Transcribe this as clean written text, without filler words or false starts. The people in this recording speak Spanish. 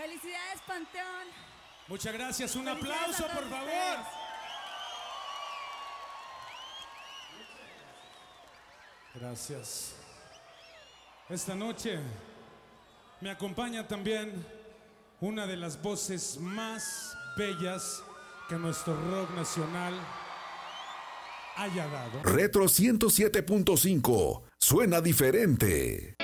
Felicidades, Panteón. Muchas gracias, un aplauso por favor. Gracias. Esta noche me acompaña también una de las voces más bellas que nuestro rock nacional haya dado. Retro 107.5. Suena diferente.